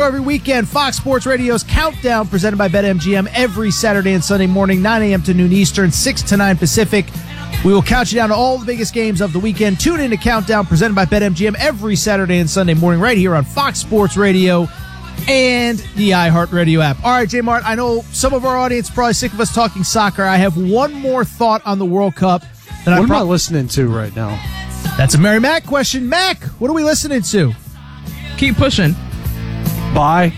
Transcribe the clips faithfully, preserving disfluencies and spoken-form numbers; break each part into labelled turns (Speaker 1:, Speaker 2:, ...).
Speaker 1: every weekend. Fox Sports Radio's Countdown, presented by BetMGM, every Saturday and Sunday morning, nine a.m. to noon Eastern, six to nine Pacific. We will count you down to all the biggest games of the weekend. Tune in to Countdown, presented by BetMGM, every Saturday and Sunday morning, right here on Fox Sports Radio and the iHeartRadio app. All right, J Mart, I know some of our audience is probably sick of us talking soccer. I have one more thought on the World Cup. That
Speaker 2: what
Speaker 1: I
Speaker 2: am
Speaker 1: pro-
Speaker 2: I listening to right now?
Speaker 1: That's a Mary Mac question. Mac, what are we listening to?
Speaker 3: Keep pushing.
Speaker 2: Bye.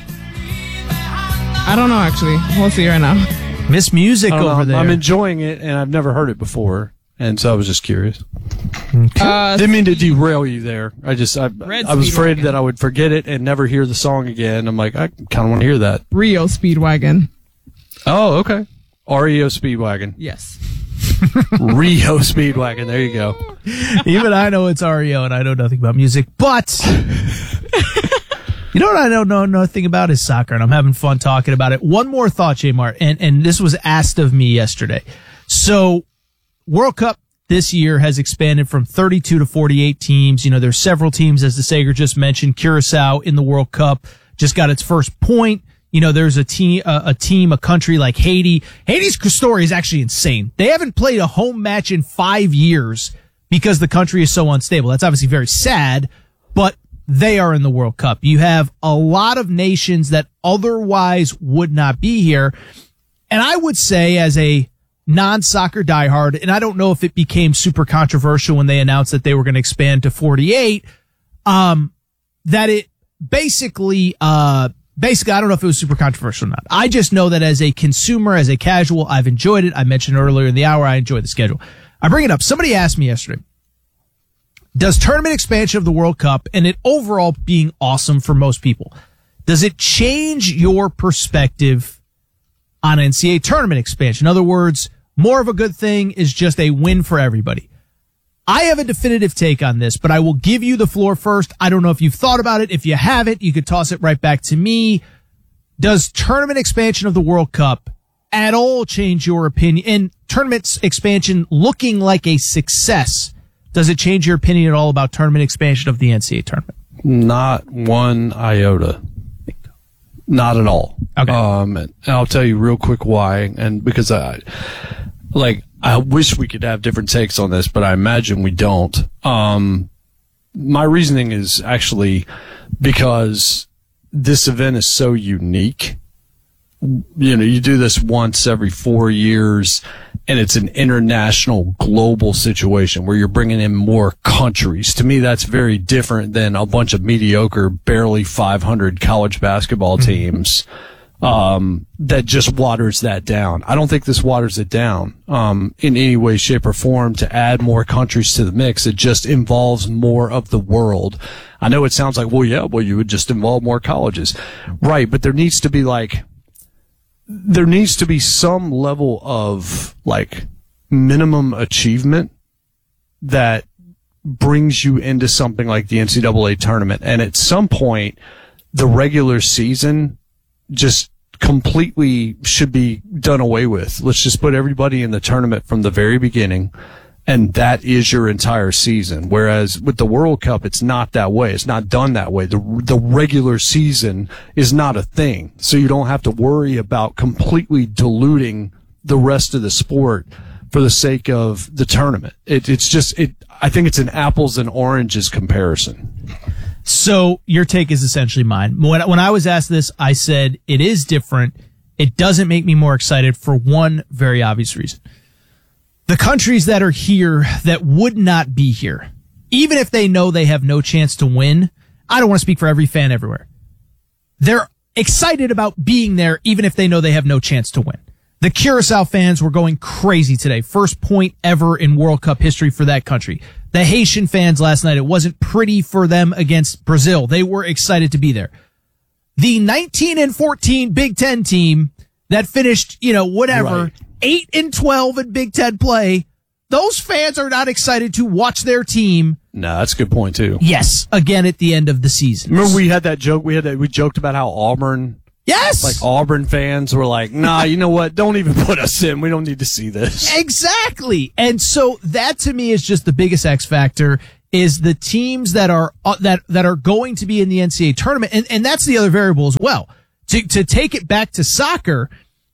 Speaker 3: I don't know, actually. We'll see right now.
Speaker 1: Miss Music
Speaker 2: I don't
Speaker 1: over
Speaker 2: know.
Speaker 1: there.
Speaker 2: I'm enjoying it, and I've never heard it before, and so I was just curious.
Speaker 3: Uh,
Speaker 2: Didn't mean to derail you there. I just I,
Speaker 3: Red
Speaker 2: I was afraid
Speaker 3: Speedwagon.
Speaker 2: that I would forget it and never hear the song again. I'm like, I kind of want to hear that.
Speaker 3: Rio Speedwagon.
Speaker 2: Oh, okay. R E O Speedwagon.
Speaker 3: Yes.
Speaker 2: Rio Speedwagon. There you go.
Speaker 1: Even I know it's R E O, and I know nothing about music, but you know what I don't know nothing about is soccer, and I'm having fun talking about it. One more thought, J Mart, and, and this was asked of me yesterday. So, World Cup this year has expanded from thirty-two to forty-eight teams. You know, there's several teams, as the Sager just mentioned. Curacao in the World Cup just got its first point. You know, there's a team, a, a team, a country like Haiti. Haiti's story is actually insane. They haven't played a home match in five years because the country is so unstable. That's obviously very sad, but they are in the World Cup. You have a lot of nations that otherwise would not be here. And I would say, as a non-soccer diehard, and I don't know if it became super controversial when they announced that they were going to expand to forty-eight, um, that it basically, uh, basically, I don't know if it was super controversial or not. I just know that as a consumer, as a casual, I've enjoyed it. I mentioned earlier in the hour, I enjoy the schedule. I bring it up. Somebody asked me yesterday, does tournament expansion of the World Cup and it overall being awesome for most people, does it change your perspective on N C double A tournament expansion? In other words, more of a good thing is just a win for everybody. I have a definitive take on this, but I will give you the floor first. I don't know if you've thought about it. If you haven't, you could toss it right back to me. Does tournament expansion of the World Cup at all change your opinion? And tournament expansion looking like a success, does it change your opinion at all about tournament expansion of the N C double A tournament?
Speaker 2: Not one iota. Not at all.
Speaker 1: Okay.
Speaker 2: Um, and I'll tell you real quick why. And because I, like, I wish we could have different takes on this, but I imagine we don't. Um, my reasoning is actually because this event is so unique. You know, you do this once every four years, and it's an international, global situation where you're bringing in more countries. To me, that's very different than a bunch of mediocre, barely five hundred college basketball teams um, that just waters that down. I don't think this waters it down um, in any way, shape, or form to add more countries to the mix. It just involves more of the world. I know it sounds like, well, yeah, well, you would just involve more colleges. Right, but there needs to be like, there needs to be some level of like minimum achievement that brings you into something like the N C double A tournament. And at some point, the regular season just completely should be done away with. Let's just put everybody in the tournament from the very beginning, and that is your entire season. Whereas with the World Cup, it's not that way. It's not done that way. The the regular season is not a thing. So you don't have to worry about completely diluting the rest of the sport for the sake of the tournament. It, it's just, it. I think it's an apples and oranges comparison.
Speaker 1: So your take is essentially mine. When, when I was asked this, I said it is different. It doesn't make me more excited for one very obvious reason. The countries that are here that would not be here, even if they know they have no chance to win, I don't want to speak for every fan everywhere. They're excited about being there even if they know they have no chance to win. The Curacao fans were going crazy today. First point ever in World Cup history for that country. The Haitian fans last night, it wasn't pretty for them against Brazil. They were excited to be there. The nineteen and fourteen Big Ten team that finished, you know, whatever,
Speaker 2: Right.
Speaker 1: eight and twelve in Big Ten play, those fans are not excited to watch their team.
Speaker 2: No, that's a good point too.
Speaker 1: Yes, again at the end of the season.
Speaker 2: Remember we had that joke, we had that, we joked about how Auburn,
Speaker 1: Yes.
Speaker 2: like Auburn fans were like, nah, you know what? Don't even put us in. We don't need to see this.
Speaker 1: Exactly. And so that to me is just the biggest X factor is the teams that are uh, that that are going to be in the N C double A tournament, and, and that's the other variable as well. To to take it back to soccer,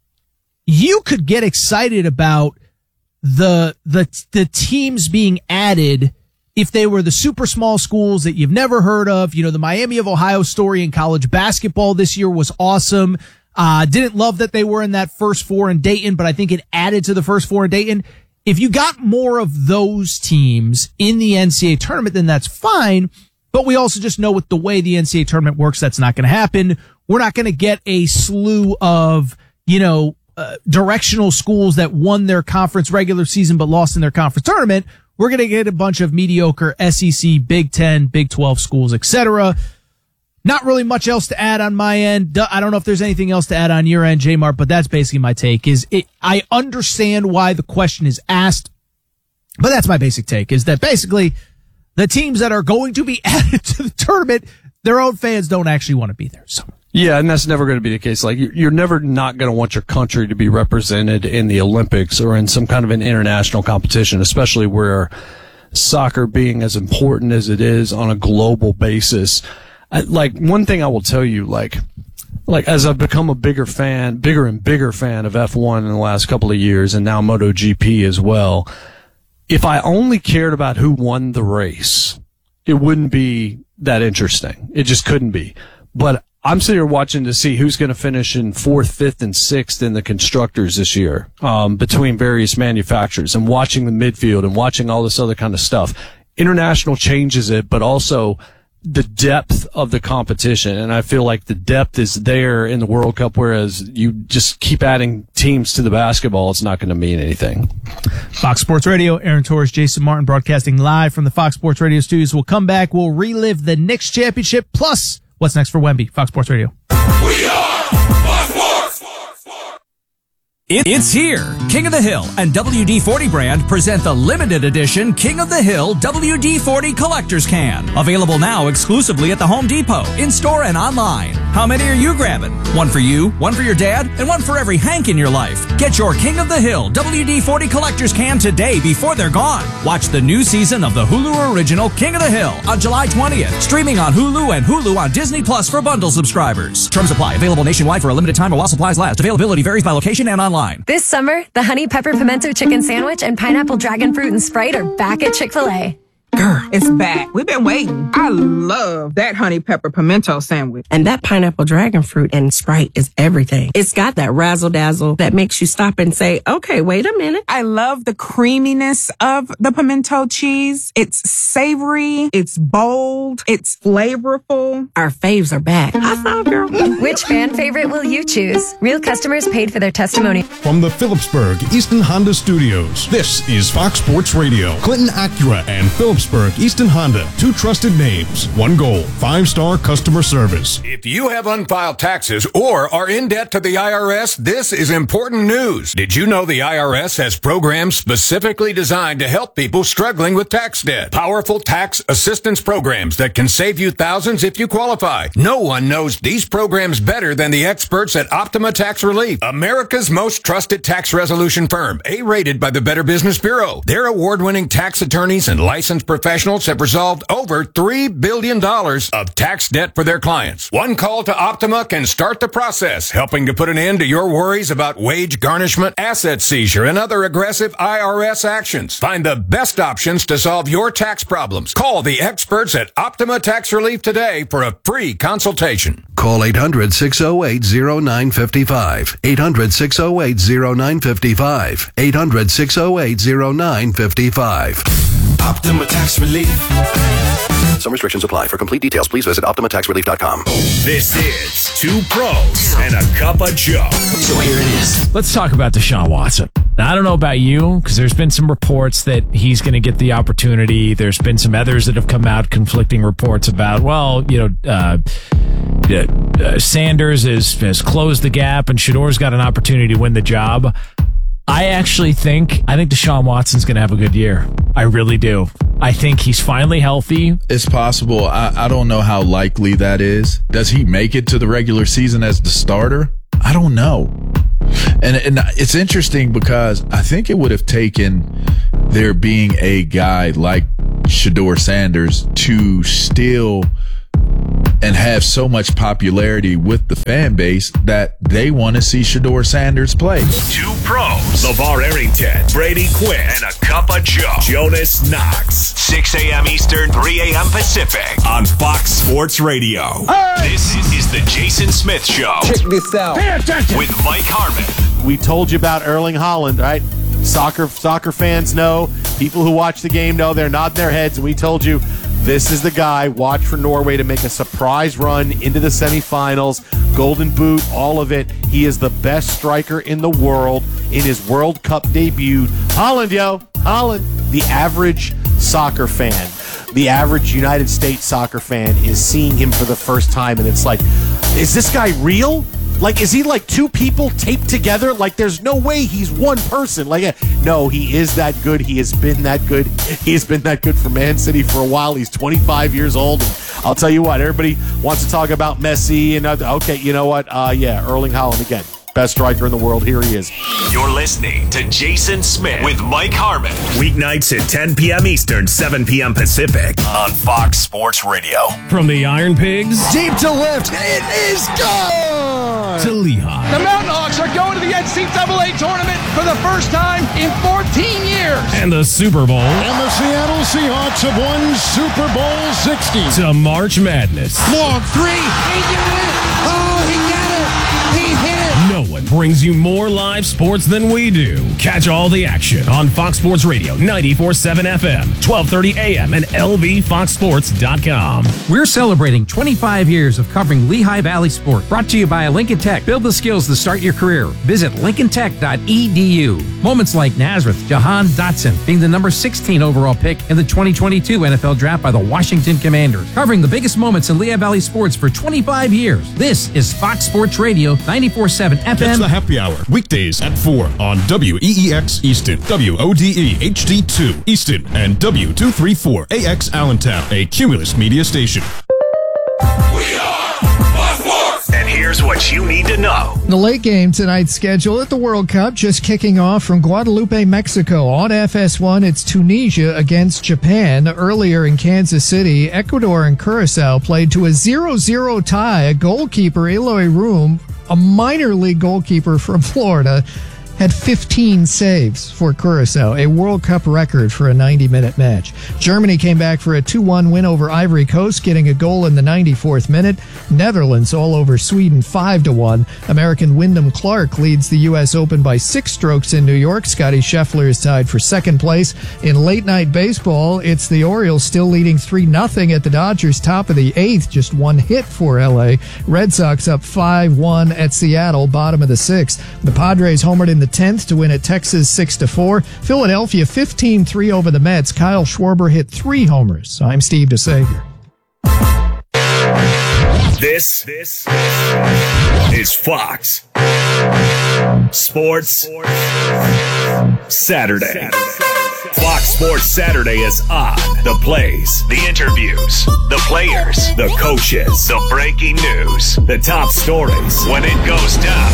Speaker 1: you could get excited about the the the teams being added if they were the super small schools that you've never heard of. You know, the Miami of Ohio story in college basketball this year was awesome. Uh, didn't love that they were in that first four in Dayton, but I think it added to the first four in Dayton. If you got more of those teams in the N C double A tournament, then that's fine. But we also just know with the way the N C double A tournament works, that's not going to happen. We're not going to get a slew of, you know, uh, directional schools that won their conference regular season but lost in their conference tournament. We're going to get a bunch of mediocre S E C, Big Ten, Big twelve schools, et cetera. Not really much else to add on my end. I don't know if there's anything else to add on your end, J-Mart, but that's basically my take. Is it, I understand why the question is asked, but that's my basic take, is that basically the teams that are going to be added to the tournament, their own fans don't actually want to be there. So.
Speaker 2: Yeah, and that's never going to be the case. Like, you're never not going to want your country to be represented in the Olympics or in some kind of an international competition, especially where soccer being as important as it is on a global basis. I, like, one thing I will tell you, like, like as I've become a bigger fan, bigger and bigger fan of F one in the last couple of years, and now MotoGP as well, if I only cared about who won the race, it wouldn't be that interesting. It just couldn't be. But I'm sitting here watching to see who's going to finish in fourth, fifth, and sixth in the constructors this year, um, between various manufacturers, and watching the midfield and watching all this other kind of stuff. International changes it, but also the depth of the competition. And I feel like the depth is there in the World Cup, whereas you just keep adding teams to the basketball, it's not going to mean anything.
Speaker 1: Fox Sports Radio, Aaron Torres, Jason Martin broadcasting live from the Fox Sports Radio studios. We'll come back. We'll relive the Knicks championship plus what's next for Wemby. Fox Sports Radio.
Speaker 4: We are Fox Sports.
Speaker 5: It, it's here. King of the Hill and W D forty brand present the limited edition King of the Hill W D forty Collector's Can. Available now exclusively at the Home Depot, in-store and online. How many are you grabbing? One for you, one for your dad, and one for every Hank in your life. Get your King of the Hill W D forty Collector's Can today before they're gone. Watch the new season of the Hulu original King of the Hill on July twentieth. Streaming on Hulu and Hulu on Disney Plus for bundle subscribers. Terms apply. Available nationwide for a limited time or while supplies last. Availability varies by location and online.
Speaker 6: This summer, the Honey Pepper Pimento Chicken Sandwich and Pineapple Dragon Fruit and Sprite are back at Chick-fil-A.
Speaker 3: Girl, it's back. We've been waiting. I love that honey pepper pimento sandwich.
Speaker 7: And that pineapple dragon fruit and Sprite is everything. It's got that razzle dazzle that makes you stop and say, okay, wait a minute.
Speaker 8: I love the creaminess of the pimento cheese. It's savory. It's bold. It's flavorful.
Speaker 7: Our faves are back. High five, girl.
Speaker 6: Which fan favorite will you choose? Real customers paid for their testimony.
Speaker 9: From the Phillipsburg Easton Honda Studios, this is Fox Sports Radio. Clinton Acura and Phillipsburg Easton Honda, two trusted names, one goal, five-star customer service.
Speaker 4: If you have unfiled taxes or are in debt to the I R S, this is important news. Did you know the I R S has programs specifically designed to help people struggling with tax debt? Powerful tax assistance programs that can save you thousands if you qualify. No one knows these programs better than the experts at Optima Tax Relief, America's most trusted tax resolution firm, A-rated by the Better Business Bureau. Their award-winning tax attorneys and licensed professionals have resolved over three billion dollars of tax debt for their clients. One call to Optima can start the process, helping to put an end to your worries about wage garnishment, asset seizure, and other aggressive I R S actions. Find the best options to solve your tax problems. Call the experts at Optima Tax Relief today for a free consultation.
Speaker 10: Call eight hundred, six oh eight, oh nine five five. eight hundred, six oh eight, oh nine five five. eight hundred, six oh eight, oh nine five five.
Speaker 4: Optima Tax Relief.
Speaker 10: Some restrictions apply. For complete details, please visit optima tax relief dot com.
Speaker 4: This is Two Pros and a Cup of Joe.
Speaker 11: So here it is. Let's talk about Deshaun Watson. Now, I don't know about you, because there's been some reports that he's going to get the opportunity. There's been some others that have come out, conflicting reports about, well, you know, uh, uh, Sanders has, has closed the gap and Shador's got an opportunity to win the job. I actually think, I think Deshaun Watson's going to have a good year. I really do. I think he's finally healthy.
Speaker 12: It's possible. I, I don't know how likely that is. Does he make it to the regular season as the starter? I don't know. And, and it's interesting because I think it would have taken there being a guy like Shedeur Sanders to still and have so much popularity with the fan base that they want to see Shedeur Sanders play.
Speaker 13: Two pros, LeVar Arrington, Brady Quinn, and a cup of Joe, Jonas Knox. six a.m. Eastern, three a.m. Pacific on Fox Sports Radio. Hey! This is the Jason Smith Show.
Speaker 14: Check this out.
Speaker 13: Pay attention. With Mike Harmon.
Speaker 15: We told you about Erling Haaland, right? Soccer soccer fans know. People who watch the game know. They're nodding their heads. And we told you this is the guy. Watch for Norway to make a surprise run into the semifinals. Golden Boot, all of it. He is the best striker in the world in his World Cup debut. Haaland, yo. Haaland. The average soccer fan, the average United States soccer fan is seeing him for the first time, and it's like, is this guy real? Like, is he like two people taped together? Like, there's no way he's one person. Like, no, he is that good. He has been that good. He has been that good for Man City for a while. He's twenty-five years old. I'll tell you what, everybody wants to talk about Messi and other, okay, you know what? Uh, yeah, Erling Haaland again. Best striker in the world. Here he is.
Speaker 13: You're listening to Jason Smith with Mike Harmon. Weeknights at ten p.m. Eastern, seven p.m. Pacific on Fox Sports Radio.
Speaker 11: From the Iron Pigs
Speaker 16: deep to left, it is gone
Speaker 11: to Lehigh.
Speaker 16: The Mountain Hawks are going to the N C double A tournament for the first time in fourteen years.
Speaker 11: And the Super Bowl.
Speaker 9: And the Seattle Seahawks have won Super Bowl sixty.
Speaker 11: To March Madness.
Speaker 16: Long three. He did it. Oh, he got it. He hit it.
Speaker 11: No one brings you more live sports than we do. Catch all the action on Fox Sports Radio, ninety-four point seven F M, twelve thirty A M, and L V fox sports dot com.
Speaker 17: We're celebrating twenty-five years of covering Lehigh Valley sport. Brought to you by Lincoln Tech. Build the skills to start your career. Visit lincoln tech dot e d u. Moments like Nazareth Jahan Dotson being the number sixteen overall pick in the twenty twenty-two N F L Draft by the Washington Commanders. Covering the biggest moments in Lehigh Valley sports for twenty-five years. This is Fox Sports Radio, ninety-four point seven F M.
Speaker 9: It's the happy hour, weekdays at four on W E E X Easton, W O D E H D two Easton, and W two thirty-four A X Allentown, a Cumulus media station.
Speaker 13: We are Fox Sports! And here's what you need to know.
Speaker 18: The late game tonight's schedule at the World Cup just kicking off from Guadalupe, Mexico. On F S one, it's Tunisia against Japan. Earlier in Kansas City, Ecuador and Curacao played to a zero zero tie. A goalkeeper, Eloy Room, a minor league goalkeeper from Florida, had fifteen saves for Curacao, a World Cup record for a ninety-minute match. Germany came back for a two one win over Ivory Coast, getting a goal in the ninety-fourth minute. Netherlands all over Sweden five to one. American Wyndham Clark leads the U S Open by six strokes in New York. Scotty Scheffler is tied for second place. In late-night baseball, it's the Orioles still leading three nothing at the Dodgers, top of the eighth. Just one hit for L A. Red Sox up five one at Seattle, bottom of the sixth. The Padres homered in the tenth to win at Texas six to four. Philadelphia fifteen three over the Mets. Kyle Schwarber hit three homers. I'm Steve DeSager.
Speaker 13: This, this is Fox Sports Saturday. Fox Sports Saturday is on. The plays, the interviews, the players, the coaches, the breaking news, the top stories. When it goes down,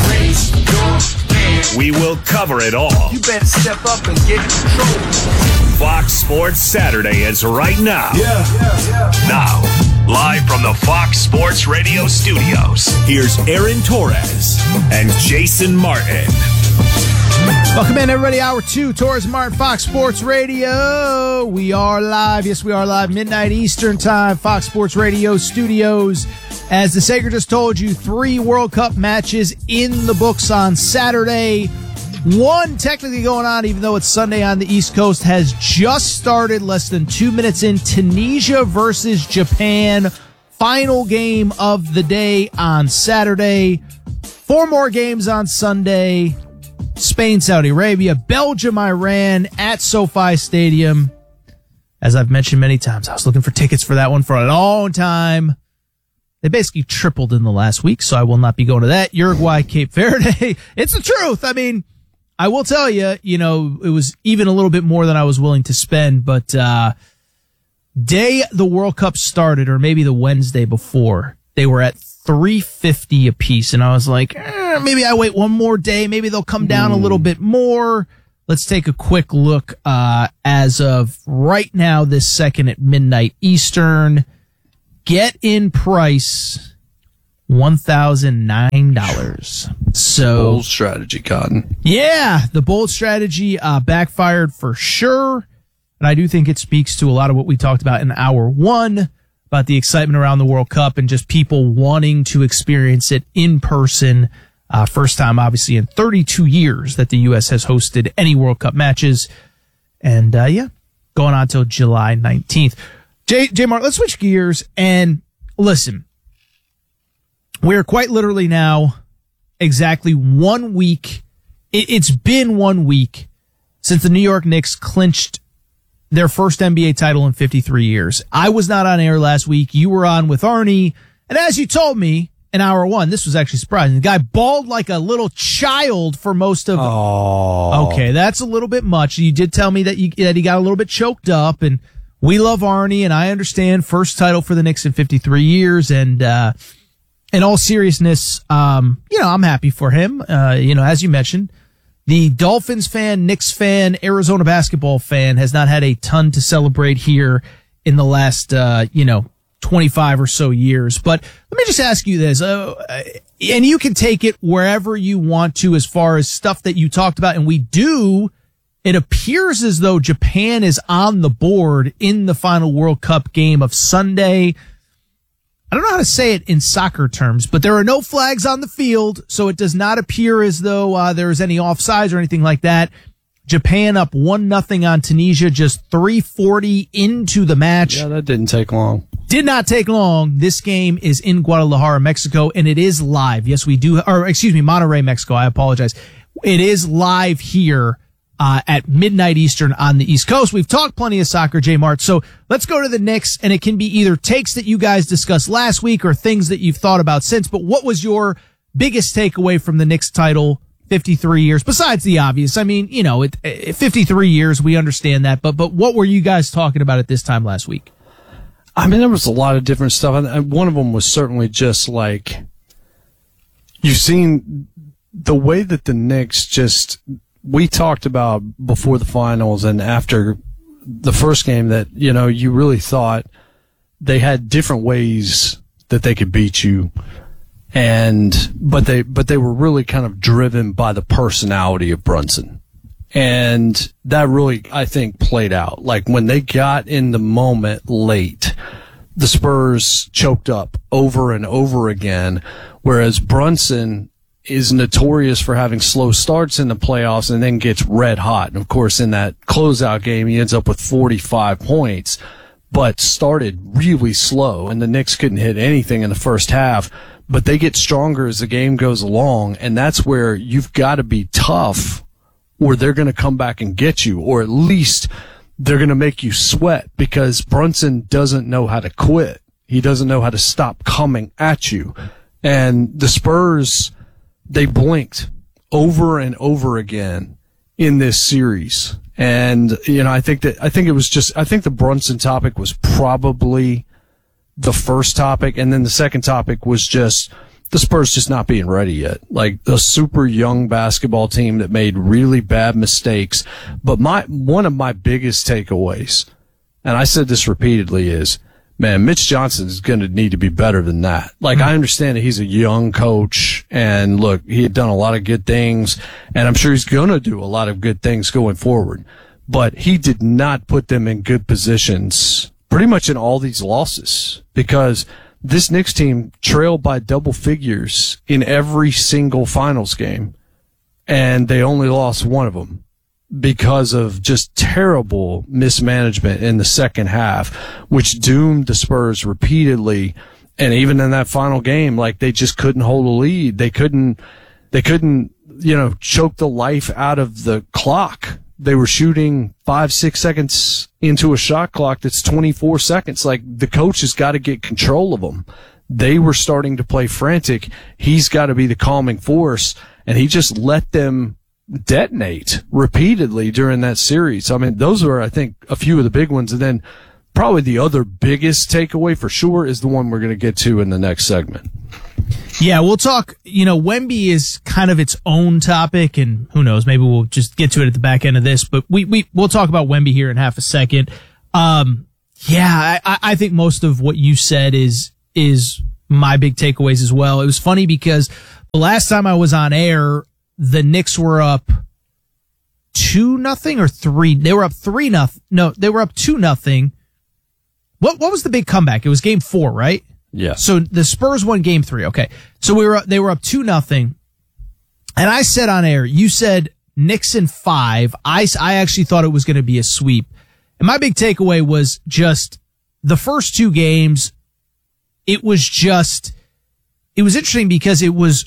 Speaker 13: we will cover it all.
Speaker 16: You better step up and get control.
Speaker 13: Fox Sports Saturday is right now.
Speaker 16: Yeah, yeah, yeah.
Speaker 13: Now, live from the Fox Sports Radio studios, here's Aaron Torres and Jason Martin.
Speaker 1: Welcome in, everybody. Hour two, Torres Martin, Fox Sports Radio. We are live. Yes, we are live. Midnight Eastern time, Fox Sports Radio studios. As the Sager just told you, three World Cup matches in the books on Saturday. One technically going on, even though it's Sunday on the East Coast, has just started less than two minutes in. Tunisia versus Japan. Final game of the day on Saturday. Four more games on Sunday. Spain, Saudi Arabia, Belgium, Iran at SoFi Stadium. As I've mentioned many times, I was looking for tickets for that one for a long time. They basically tripled in the last week, so I will not be going to that. Uruguay, Cape Verde. It's the truth. I mean, I will tell you, you know, it was even a little bit more than I was willing to spend, but uh day the World Cup started, or maybe the Wednesday before, they were at three fifty a piece, and I was like, eh, maybe I wait one more day. Maybe they'll come down mm. a little bit more. let's take a quick look uh, as of right now, this second at midnight Eastern. Get in price, one thousand nine dollars. So
Speaker 2: bold strategy, Cotton.
Speaker 1: Yeah, the bold strategy uh, backfired for sure. And I do think it speaks to a lot of what we talked about in hour one about the excitement around the World Cup and just people wanting to experience it in person. Uh, first time, obviously, in thirty-two years that the U S has hosted any World Cup matches. And, uh, yeah, going on till July nineteenth. J, J Mark, let's switch gears and listen. We're quite literally now exactly one week. It, it's been one week since the New York Knicks clinched their first N B A title in fifty-three years. I was not on air last week. You were on with Arnie. And as you told me in hour one, this was actually surprising. The guy bawled like a little child for most of.
Speaker 2: Oh.
Speaker 1: Okay, that's a little bit much. You did tell me that, you, that he got a little bit choked up, and we love Arnie, and I understand first title for the Knicks in fifty-three years. And, uh, in all seriousness, um, you know, I'm happy for him. Uh, you know, as you mentioned, the Dolphins fan, Knicks fan, Arizona basketball fan has not had a ton to celebrate here in the last, uh, you know, twenty-five or so years. But let me just ask you this, uh, and you can take it wherever you want to as far as stuff that you talked about, and we do. It appears as though Japan is on the board in the final World Cup game of Sunday. I don't know how to say it in soccer terms, but there are no flags on the field, so it does not appear as though uh, there is any offsides or anything like that. Japan up one nothing on Tunisia, just three forty into the match.
Speaker 2: Yeah, that didn't take long.
Speaker 1: Did not take long. This game is in Guadalajara, Mexico, and it is live. Yes, we do, or excuse me, Monterrey, Mexico. I apologize. It is live here Uh, at midnight Eastern on the East Coast. We've talked plenty of soccer, J Mart. So let's go to the Knicks, and it can be either takes that you guys discussed last week or things that you've thought about since. But what was your biggest takeaway from the Knicks title, fifty-three years, besides the obvious? I mean, you know, it, it, fifty-three years, we understand that. But, but what were you guys talking about at this time last week?
Speaker 2: I mean, there was a lot of different stuff. And one of them was certainly just like, you've seen the way that the Knicks just, we talked about before the finals and after the first game that, you know, you really thought they had different ways that they could beat you. And, but they, but they were really kind of driven by the personality of Brunson. And that really, I think, played out. Like when they got in the moment late, the Spurs choked up over and over again, whereas Brunson is notorious for having slow starts in the playoffs and then gets red hot. And of course, in that closeout game, he ends up with forty-five points, but started really slow, and the Knicks couldn't hit anything in the first half. But they get stronger as the game goes along, and that's where you've got to be tough, or they're going to come back and get you, or at least they're going to make you sweat, because Brunson doesn't know how to quit. He doesn't know how to stop coming at you. And the Spurs, they blinked over and over again in this series. And, you know, I think that, I think it was just, I think the Brunson topic was probably the first topic. And then the second topic was just the Spurs just not being ready yet. Like a super young basketball team that made really bad mistakes. But my, one of my biggest takeaways, and I said this repeatedly, is, man, Mitch Johnson is going to need to be better than that. Like, mm-hmm. I understand that he's a young coach, and look, he had done a lot of good things, and I'm sure he's going to do a lot of good things going forward. But he did not put them in good positions pretty much in all these losses, because this Knicks team trailed by double figures in every single finals game, and they only lost one of them because of just terrible mismanagement in the second half, which doomed the Spurs repeatedly. And even in that final game, like, they just couldn't hold a lead. They couldn't, they couldn't, you know, choke the life out of the clock. They were shooting five, six seconds into a shot clock that's twenty-four seconds. Like, the coach has got to get control of them. They were starting to play frantic. He's got to be the calming force, and he just let them detonate repeatedly during that series. I mean, those are, I think, a few of the big ones. And then probably the other biggest takeaway for sure is the one we're going to get to in the next segment.
Speaker 1: Yeah, we'll talk, you know, Wemby is kind of its own topic, and who knows, maybe we'll just get to it at the back end of this, but we, we, we'll talk about Wemby here in half a second. Um, yeah, I, I think most of what you said is, is my big takeaways as well. It was funny because the last time I was on air, the Knicks were up two nothing or three. They were up three nothing. No, they were up two nothing. What, what was the big comeback? It was game four, right?
Speaker 2: Yeah.
Speaker 1: So the Spurs won game three. Okay. So we were, they were up two nothing. And I said on air, you said Knicks in five. I, I actually thought it was going to be a sweep. And my big takeaway was just the first two games. It was just, it was interesting because it was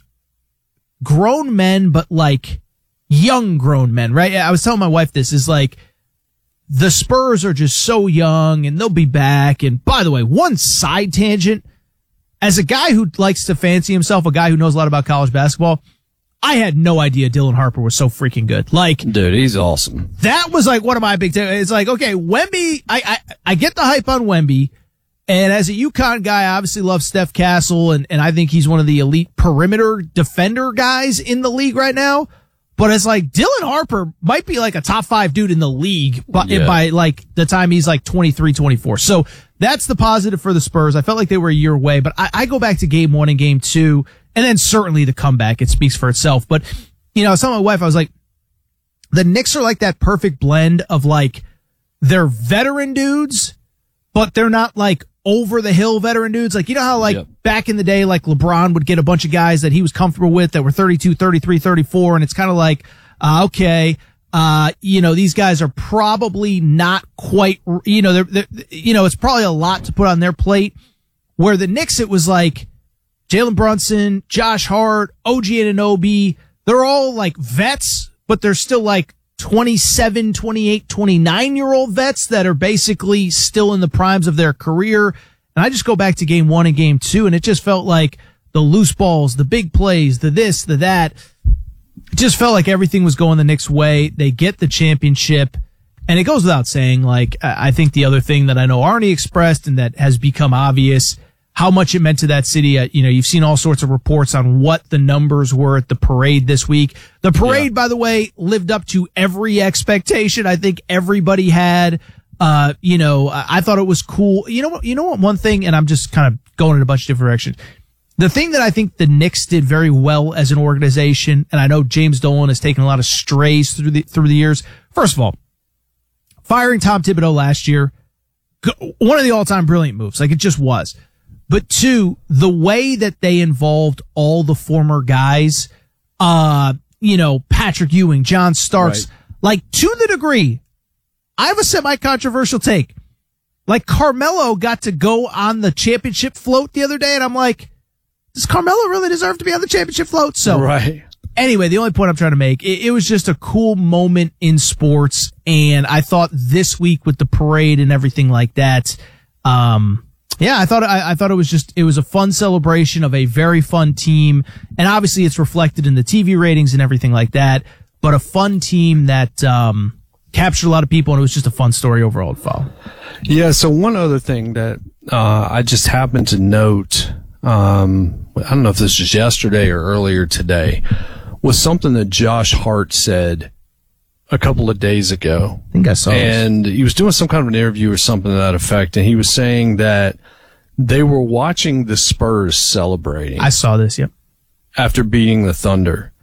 Speaker 1: grown men, but like young grown men, right? I was telling my wife this is like, the Spurs are just so young and they'll be back. And by the way, one side tangent, as a guy who likes to fancy himself, a guy who knows a lot about college basketball, I had no idea Dylan Harper was so freaking good. Like,
Speaker 2: dude, he's awesome.
Speaker 1: That was like one of my big takeaways. It's like, okay, Wemby, I, I, I get the hype on Wemby. And as a UConn guy, I obviously love Steph Castle, and, and I think he's one of the elite perimeter defender guys in the league right now. But it's like Dylan Harper might be like a top five dude in the league by,
Speaker 2: Yeah.
Speaker 1: by like the time he's like twenty-three, twenty-four. So that's the positive for the Spurs. I felt like they were a year away, but I, I go back to game one and game two, and then certainly the comeback. It speaks for itself. But, you know, I was telling my wife, I was like, the Knicks are like that perfect blend of like, they're veteran dudes, but they're not like over the hill veteran dudes. Like, you know how like
Speaker 2: Yep.
Speaker 1: back in the day, like LeBron would get a bunch of guys that he was comfortable with that were thirty-two, thirty-three, thirty-four. And it's kind of like, uh, okay, uh, you know, these guys are probably not quite, you know, they're, they're, you know, it's probably a lot to put on their plate. Where the Knicks, it was like Jalen Brunson, Josh Hart, O G Anunoby. They're all like vets, but they're still like twenty-seven, twenty-eight, twenty-nine year old vets that are basically still in the primes of their career. And I just go back to game one and game two, and it just felt like the loose balls, the big plays, the this, the that. It just felt like everything was going the Knicks' way. They get the championship. And it goes without saying, like, I think the other thing that I know Arnie expressed and that has become obvious, how much it meant to that city. Uh, you know, you've seen all sorts of reports on what the numbers were at the parade this week. The parade, yeah. by the way, lived up to every expectation I think everybody had. Uh, you know, I, I thought it was cool. You know what, you know what, one thing, and I'm just kind of going in a bunch of different directions. The thing that I think the Knicks did very well as an organization, and I know James Dolan has taken a lot of strays through the, through the years. First of all, firing Tom Thibodeau last year, one of the all-time brilliant moves. Like, it just was. But two, the way that they involved all the former guys, uh, you know, Patrick Ewing, John Starks, right. like to the degree, I have a semi-controversial take. Like, Carmelo got to go on the championship float the other day, and I'm like, does Carmelo really deserve to be on the championship float? So,
Speaker 2: right.
Speaker 1: Anyway, the only point I'm trying to make, it, it was just a cool moment in sports, and I thought this week with the parade and everything like that, um, yeah, I thought I, I thought it was just it was a fun celebration of a very fun team, and obviously it's reflected in the T V ratings and everything like that. But a fun team that um, captured a lot of people, and it was just a fun story overall to follow.
Speaker 2: Yeah. So one other thing that uh, I just happened to note, um, I don't know if this was yesterday or earlier today, was something that Josh Hart said a couple of days ago.
Speaker 1: I think I saw
Speaker 2: And
Speaker 1: this.
Speaker 2: he was doing some kind of an interview or something to that effect, and he was saying that they were watching the Spurs celebrating.
Speaker 1: I saw this, yep.
Speaker 2: After beating the Thunder.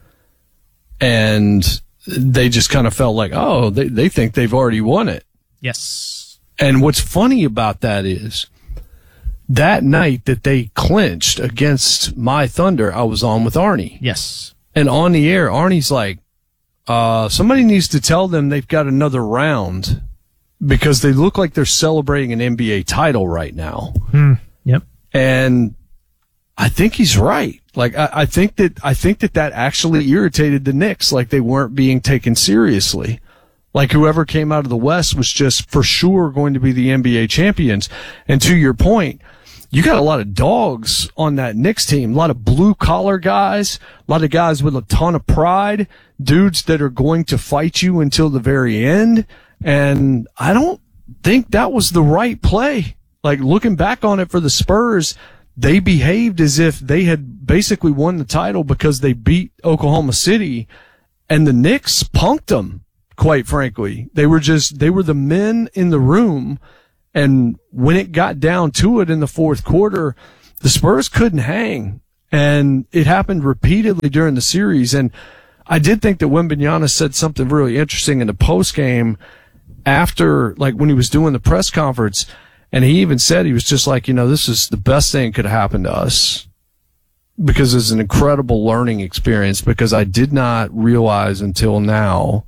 Speaker 2: And they just kind of felt like, oh, they, they think they've already won it.
Speaker 1: Yes.
Speaker 2: And what's funny about that is that night that they clinched against my Thunder, I was on with Arnie.
Speaker 1: Yes.
Speaker 2: And on the air, Arnie's like, Uh, somebody needs to tell them they've got another round because they look like they're celebrating an N B A title right now.
Speaker 1: Hmm. Yep.
Speaker 2: And I think he's right. Like, I, I think that, I think that that actually irritated the Knicks. Like, they weren't being taken seriously. Like, whoever came out of the West was just for sure going to be the N B A champions. And to your point, you got a lot of dogs on that Knicks team, a lot of blue collar guys, a lot of guys with a ton of pride, dudes that are going to fight you until the very end. And I don't think that was the right play. Like, looking back on it for the Spurs, they behaved as if they had basically won the title because they beat Oklahoma City, and the Knicks punked them, quite frankly. They were just, they were the men in the room, and when it got down to it in the fourth quarter, the Spurs couldn't hang, and it happened repeatedly during the series. And I did think that Wembanyama said something really interesting in the postgame after, like when he was doing the press conference. And he even said, he was just like, you know, this is the best thing that could happen to us because it's an incredible learning experience, because I did not realize until now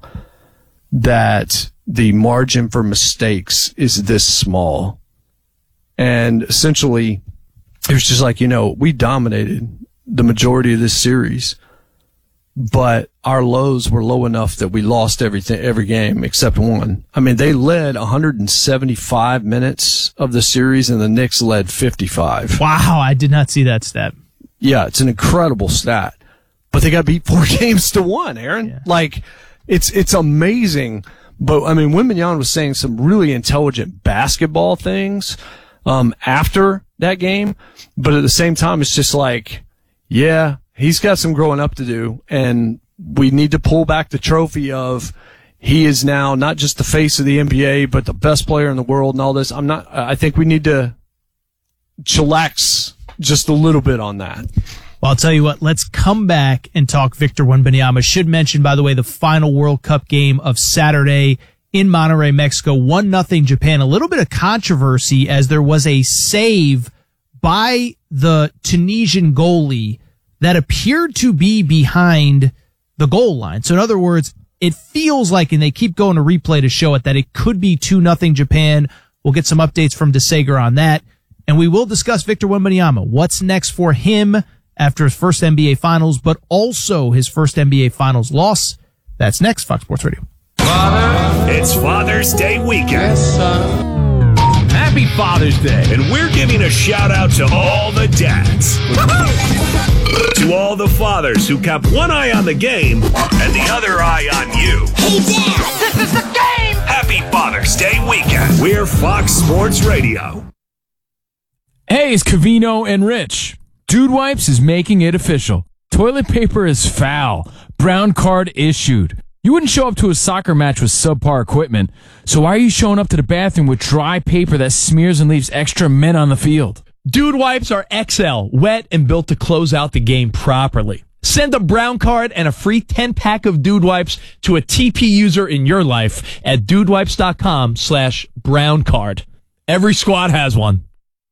Speaker 2: that the margin for mistakes is this small. And essentially, it was just like, you know, we dominated the majority of this series, but our lows were low enough that we lost everything, every game except one. I mean, they led one hundred seventy-five minutes of the series, and the Knicks led fifty-five.
Speaker 1: Wow, I did not see that stat.
Speaker 2: Yeah, it's an incredible stat. But they got beat four games to one, Aaron. Yeah. Like, it's it's amazing. But, I mean, Wembanyama was saying some really intelligent basketball things um, after that game. But at the same time, it's just like, yeah, he's got some growing up to do, and we need to pull back the trophy of he is now not just the face of the N B A, but the best player in the world and all this. I'm not, I think we need to chillax just a little bit on that.
Speaker 1: Well, I'll tell you what, let's come back and talk Victor Wembanyama. Should mention, by the way, the final World Cup game of Saturday in Monterrey, Mexico, one nothing Japan. A little bit of controversy as there was a save by the Tunisian goalie that appeared to be behind the goal line. So in other words, it feels like, and they keep going to replay to show it, that it could be two nothing Japan. We'll get some updates from DeSager on that. And we will discuss Victor Wembanyama. What's next for him after his first N B A Finals, but also his first N B A Finals loss. That's next, Fox Sports Radio.
Speaker 13: Father. It's Father's Day weekend. Yes, son.
Speaker 11: Happy Father's Day.
Speaker 13: And we're giving a shout out to all the dads. To all the fathers who kept one eye on the game and the other eye on you.
Speaker 14: Hey, Dad, this is the game!
Speaker 13: Happy Father's Day weekend. We're Fox Sports Radio.
Speaker 11: Hey, it's Covino and Rich. Dude Wipes is making it official. Toilet paper is foul. Brown card issued. You wouldn't show up to a soccer match with subpar equipment, so why are you showing up to the bathroom with dry paper that smears and leaves extra men on the field?
Speaker 19: Dude Wipes are X L, wet and built to close out the game properly. Send a brown card and a free ten-pack of Dude Wipes to a T P user in your life at dudewipes.com slash brown card. Every squad has one.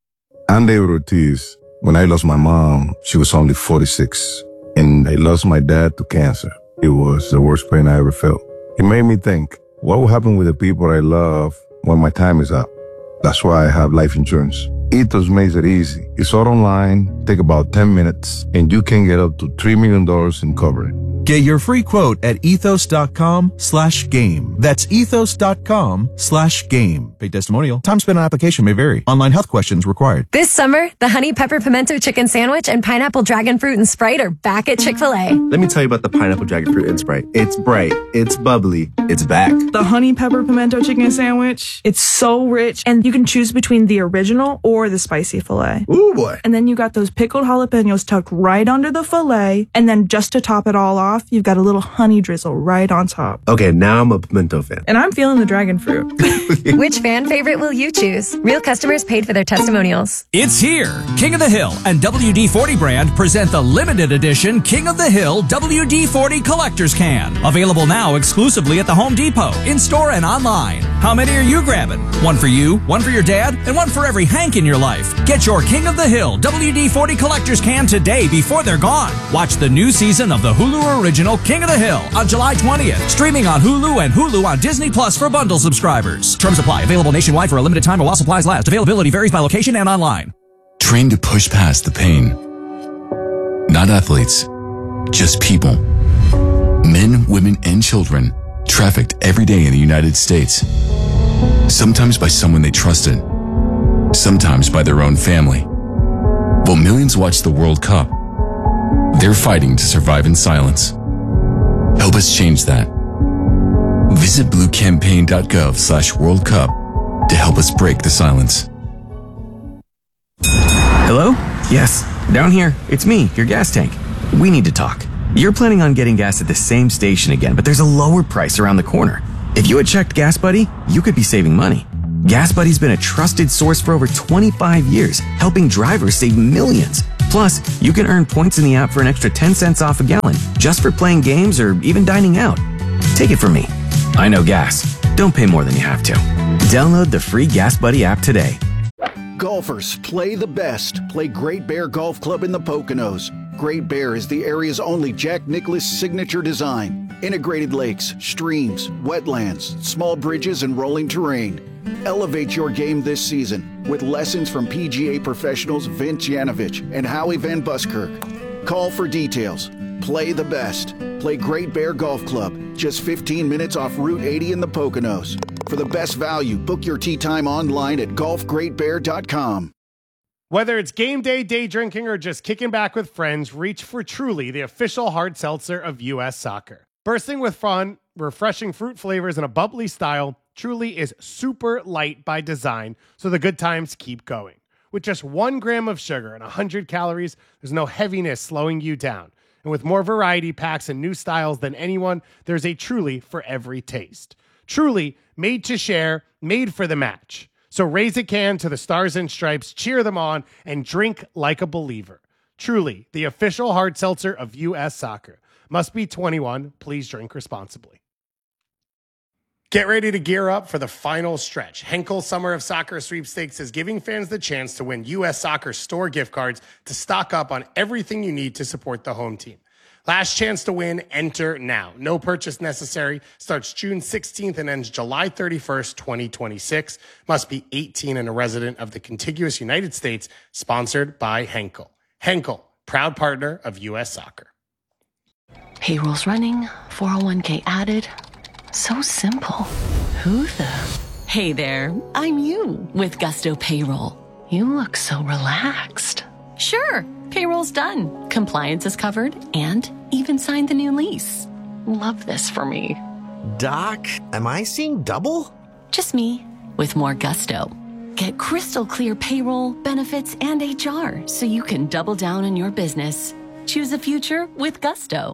Speaker 20: I'm David Ortiz. When I lost my mom, she was only forty-six, and I lost my dad to cancer. It was the worst pain I ever felt. It made me think, what will happen with the people I love when my time is up? That's why I have life insurance. Ethos makes it easy. It's all online, take about ten minutes, and you can get up to three million dollars in coverage.
Speaker 21: Get your free quote at ethos.com slash game. That's ethos.com slash game. Paid testimonial. Time spent on application may vary. Online health questions required.
Speaker 6: This summer, the Honey Pepper Pimento Chicken Sandwich and Pineapple Dragon Fruit and Sprite are back at Chick-fil-A.
Speaker 22: Let me tell you about the Pineapple Dragon Fruit and Sprite. It's bright. It's bubbly. It's back.
Speaker 23: The Honey Pepper Pimento Chicken Sandwich. It's so rich, and you can choose between the original or the spicy filet.
Speaker 22: Ooh, boy.
Speaker 23: And then you got those pickled jalapenos tucked right under the filet, and then just to top it all off, you've got a little honey drizzle right on top.
Speaker 22: Okay, now I'm a pimento fan.
Speaker 23: And I'm feeling the dragon fruit.
Speaker 6: Which fan favorite will you choose? Real customers paid for their testimonials.
Speaker 5: It's here. King of the Hill and W D forty brand present the limited edition King of the Hill W D forty Collector's Can. Available now exclusively at the Home Depot, in-store and online. How many are you grabbing? One for you, one for your dad, and one for every Hank in your life. Get your King of the Hill W D forty Collector's Can today before they're gone. Watch the new season of the Hulu original King of the Hill on July twentieth. Streaming on Hulu and Hulu on Disney Plus for bundle subscribers. Terms apply. Available nationwide for a limited time while supplies last. Availability varies by location and online.
Speaker 24: Train to push past the pain. Not athletes, just people. Men, women, and children trafficked every day in the United States. Sometimes by someone they trusted. Sometimes by their own family. While millions watch the World Cup, they're fighting to survive in silence. Help us change that. Visit bluecampaign.gov slash World Cup to help us break the silence.
Speaker 25: Hello?
Speaker 3: Yes, down here. It's me, your gas tank. We need to talk. You're planning on getting gas at the same station again, but there's a lower price around the corner. If you had checked Gas Buddy, you could be saving money. Gas Buddy's been a trusted source for over twenty-five years, helping drivers save millions. Plus, you can earn points in the app for an extra ten cents off a gallon, just for playing games or even dining out. Take it from me. I know gas. Don't pay more than you have to. Download the free Gas Buddy app today.
Speaker 7: Golfers, play the best. Play Great Bear Golf Club in the Poconos. Great Bear is the area's only Jack Nicklaus signature design. Integrated lakes, streams, wetlands, small bridges, and rolling terrain. Elevate your game this season with lessons from P G A professionals Vince Yanovich and Howie Van Buskirk. Call for details. Play the best. Play Great Bear Golf Club, just fifteen minutes off Route eighty in the Poconos. For the best value, book your tee time online at golf great bear dot com.
Speaker 8: Whether it's game day, day drinking, or just kicking back with friends, reach for Truly, the official hard seltzer of U S Soccer. Bursting with fun, refreshing fruit flavors, and a bubbly style, Truly is super light by design, so the good times keep going. With just one gram of sugar and one hundred calories, there's no heaviness slowing you down. And with more variety packs and new styles than anyone, there's a Truly for every taste. Truly, made to share, made for the match. So raise a can to the Stars and Stripes, cheer them on, and drink like a believer. Truly, the official hard seltzer of U S Soccer. Must be twenty-one. Please drink responsibly. Get ready to gear up for the final stretch. Henkel Summer of Soccer Sweepstakes is giving fans the chance to win U S Soccer store gift cards to stock up on everything you need to support the home team. Last chance to win, enter now. No purchase necessary. Starts June sixteenth and ends July thirty-first, twenty twenty-six. Must be eighteen and a resident of the contiguous United States. Sponsored by Henkel. Henkel, proud partner of U S Soccer.
Speaker 10: Payroll's running, four oh one k added. So simple. Who the? Hey there, I'm you with Gusto Payroll. You look so relaxed. Sure, payroll's done. Compliance is covered and even signed the new lease. Love this for me.
Speaker 25: Doc, am I seeing double?
Speaker 10: Just me with more gusto. Get crystal clear payroll, benefits, and H R so you can double down on your business. Choose a future with Gusto.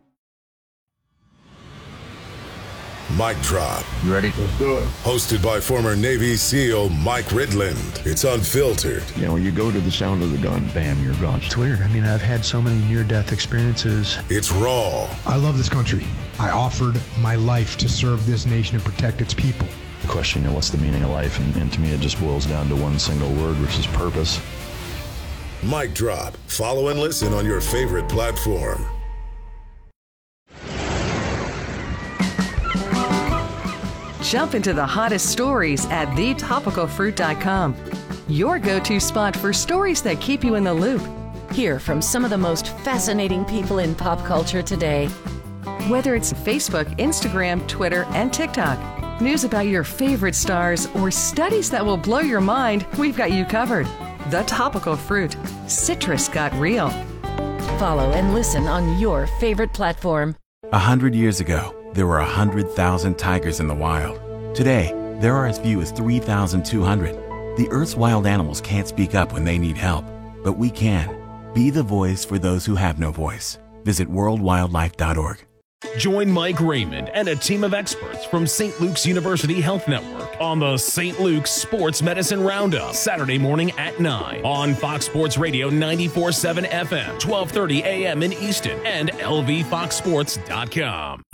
Speaker 26: Mic Drop.
Speaker 27: You ready? Let's do it.
Speaker 26: Hosted by former Navy SEAL Mike Ridland. It's unfiltered.
Speaker 27: You know, when you go to the sound of the gun, bam, you're gone.
Speaker 28: It's weird. I mean, I've had so many near-death experiences.
Speaker 26: It's raw.
Speaker 29: I love this country. I offered my life to serve this nation and protect its people.
Speaker 27: The question, you know, what's the meaning of life? And, and to me, it just boils down to one single word, which is purpose.
Speaker 26: Mic Drop. Follow and listen on your favorite platform.
Speaker 30: Jump into the hottest stories at the topical fruit dot com. Your go-to spot for stories that keep you in the loop.
Speaker 31: Hear from some of the most fascinating people in pop culture today.
Speaker 30: Whether it's Facebook, Instagram, Twitter, and TikTok, news about your favorite stars, or studies that will blow your mind, we've got you covered. The Topical Fruit. Citrus got real.
Speaker 31: Follow and listen on your favorite platform.
Speaker 32: A hundred years ago, there were a hundred thousand tigers in the wild. Today, there are as few as three thousand two hundred. The Earth's wild animals can't speak up when they need help, but we can. Be the voice for those who have no voice. Visit world wildlife dot org.
Speaker 9: Join Mike Raymond and a team of experts from Saint Luke's University Health Network on the Saint Luke's Sports Medicine Roundup, Saturday morning at nine on Fox Sports Radio ninety-four point seven F M, twelve thirty A M in Easton, and L V fox sports dot com.